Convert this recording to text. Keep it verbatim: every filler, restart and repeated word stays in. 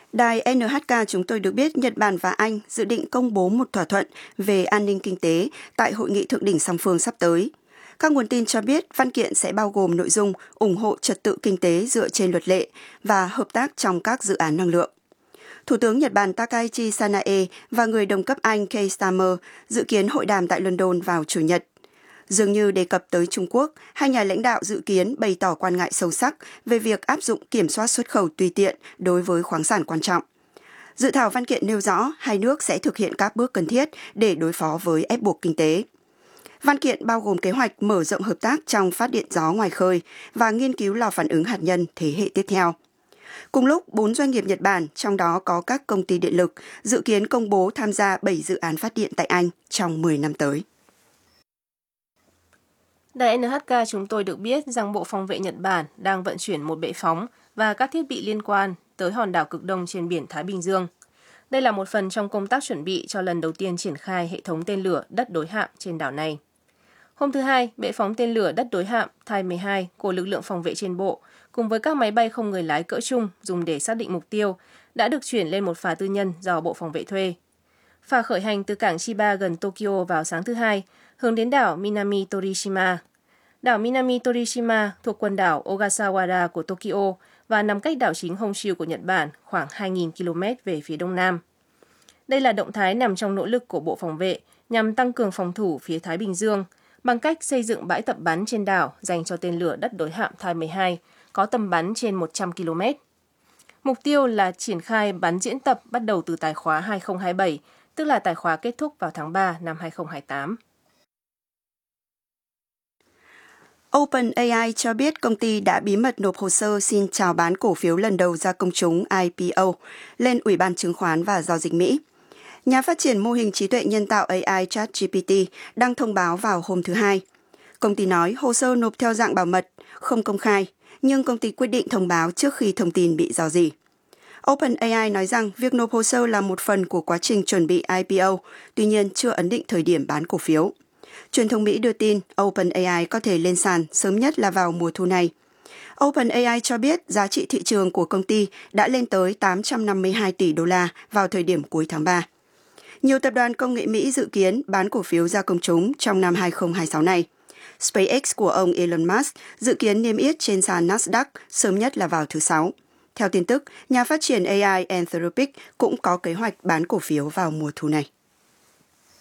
Đài en hát ca chúng tôi được biết Nhật Bản và Anh dự định công bố một thỏa thuận về an ninh kinh tế tại hội nghị thượng đỉnh song phương sắp tới. Các nguồn tin cho biết văn kiện sẽ bao gồm nội dung ủng hộ trật tự kinh tế dựa trên luật lệ và hợp tác trong các dự án năng lượng. Thủ tướng Nhật Bản Takaichi Sanae và người đồng cấp Anh Keir Starmer dự kiến hội đàm tại London vào Chủ nhật. Dường như đề cập tới Trung Quốc, hai nhà lãnh đạo dự kiến bày tỏ quan ngại sâu sắc về việc áp dụng kiểm soát xuất khẩu tùy tiện đối với khoáng sản quan trọng. Dự thảo văn kiện nêu rõ hai nước sẽ thực hiện các bước cần thiết để đối phó với ép buộc kinh tế. Văn kiện bao gồm kế hoạch mở rộng hợp tác trong phát điện gió ngoài khơi và nghiên cứu lò phản ứng hạt nhân thế hệ tiếp theo. Cùng lúc, bốn doanh nghiệp Nhật Bản, trong đó có các công ty điện lực, dự kiến công bố tham gia bảy dự án phát điện tại Anh trong mười năm tới. Đài en hát ca chúng tôi được biết rằng Bộ Phòng vệ Nhật Bản đang vận chuyển một bệ phóng và các thiết bị liên quan tới hòn đảo cực đông trên biển Thái Bình Dương. Đây là một phần trong công tác chuẩn bị cho lần đầu tiên triển khai hệ thống tên lửa đất đối hạm trên đảo này. Hôm thứ Hai, bệ phóng tên lửa đất đối hạm Thai mười hai của lực lượng phòng vệ trên bộ cùng với các máy bay không người lái cỡ trung dùng để xác định mục tiêu đã được chuyển lên một phà tư nhân do Bộ Phòng vệ thuê. Phà khởi hành từ cảng Chiba gần Tokyo vào sáng thứ Hai, hướng đến đảo Minami Torishima. Đảo Minami Torishima thuộc quần đảo Ogasawara của Tokyo và nằm cách đảo chính Honshu của Nhật Bản khoảng hai nghìn ki lô mét về phía đông nam. Đây là động thái nằm trong nỗ lực của Bộ Phòng vệ nhằm tăng cường phòng thủ phía Thái Bình Dương bằng cách xây dựng bãi tập bắn trên đảo dành cho tên lửa đất đối hạm Thai mười hai có tầm bắn trên một trăm ki lô mét. Mục tiêu là triển khai bắn diễn tập bắt đầu từ tài khóa hai không hai bảy, tức là tài khóa kết thúc vào tháng ba năm hai không hai tám. OpenAI cho biết công ty đã bí mật nộp hồ sơ xin chào bán cổ phiếu lần đầu ra công chúng I P O lên Ủy ban Chứng khoán và Giao dịch Mỹ. Nhà phát triển mô hình trí tuệ nhân tạo A I ChatGPT đăng thông báo vào hôm thứ Hai. Công ty nói hồ sơ nộp theo dạng bảo mật, không công khai, nhưng công ty quyết định thông báo trước khi thông tin bị rò rỉ. OpenAI nói rằng việc nộp hồ sơ là một phần của quá trình chuẩn bị I P O, tuy nhiên chưa ấn định thời điểm bán cổ phiếu. Truyền thông Mỹ đưa tin OpenAI có thể lên sàn sớm nhất là vào mùa thu này. OpenAI cho biết giá trị thị trường của công ty đã lên tới tám trăm năm mươi hai tỷ đô la vào thời điểm cuối tháng ba. Nhiều tập đoàn công nghệ Mỹ dự kiến bán cổ phiếu ra công chúng trong năm hai không hai sáu này. SpaceX của ông Elon Musk dự kiến niêm yết trên sàn Nasdaq sớm nhất là vào thứ Sáu. Theo tin tức, nhà phát triển A I Anthropic cũng có kế hoạch bán cổ phiếu vào mùa thu này.